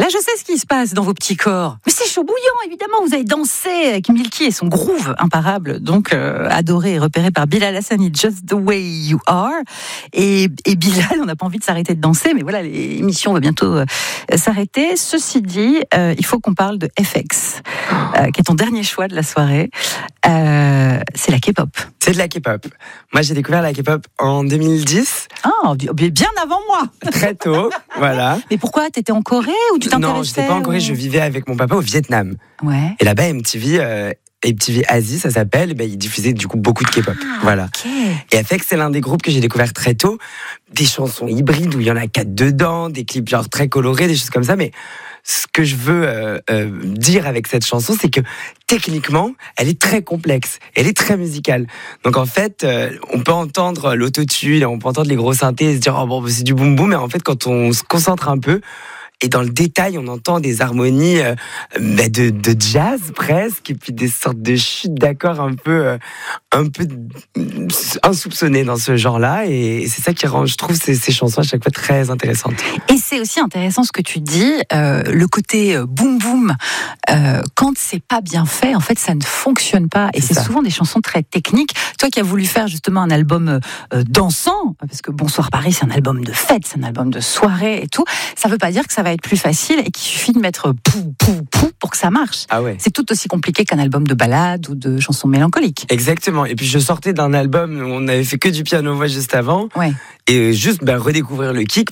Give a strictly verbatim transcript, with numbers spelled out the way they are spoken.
Là, je sais ce qui se passe dans vos petits corps. Mais c'est chaud bouillant, évidemment. Vous avez dansé avec Milky et son groove imparable, donc euh, adoré et repéré par Bilal Hassani, Just the Way You Are. Et, et Bilal, on n'a pas envie de s'arrêter de danser, mais voilà, l'émission va bientôt euh, s'arrêter. Ceci dit, euh, il faut qu'on parle de F X, euh, qui est ton dernier choix de la soirée. Euh, c'est la K-pop. C'est de la K-pop. Moi, j'ai découvert la K-pop en deux mille dix. Ah, bien avant moi. Très tôt, voilà. Mais pourquoi ? T'étais en Corée ou tu t'intéressais ? Non, j'étais pas en Corée, ou... je vivais avec mon papa au Vietnam. Ouais. Et là-bas, M T V, euh, M T V Asie, ça s'appelle, et ben, ils diffusaient du coup beaucoup de K-pop. Ah, voilà. Okay. Et F X, c'est l'un des groupes que j'ai découvert très tôt. Des chansons hybrides où il y en a quatre dedans, des clips genre très colorés, des choses comme ça, mais ce que je veux euh, euh, dire avec cette chanson, c'est que techniquement, elle est très complexe, elle est très musicale. Donc en fait, euh, on peut entendre l'autotune, on peut entendre les gros synthés et se dire oh bon, c'est du boom boom, mais en fait, quand on se concentre un peu, et dans le détail, on entend des harmonies euh, de, de jazz presque, et puis des sortes de chutes d'accords un peu, euh, un peu insoupçonnées dans ce genre-là. Et c'est ça qui rend, je trouve, ces, ces chansons à chaque fois très intéressantes. Et c'est aussi intéressant ce que tu dis, euh, le côté boom boom. Euh, quand c'est pas bien fait, en fait, ça ne fonctionne pas. Et c'est, c'est souvent des chansons très techniques. Toi qui as voulu faire justement un album euh, dansant, parce que Bonsoir Paris, c'est un album de fête, c'est un album de soirée et tout. Ça veut pas dire que ça va être plus facile et qu'il suffit de mettre pou, pou, pou pour que ça marche. Ah ouais. C'est tout aussi compliqué qu'un album de ballade ou de chansons mélancoliques. Exactement. Et puis je sortais d'un album où on avait fait que du piano-voix juste avant. Ouais. Et juste ben, redécouvrir le kick,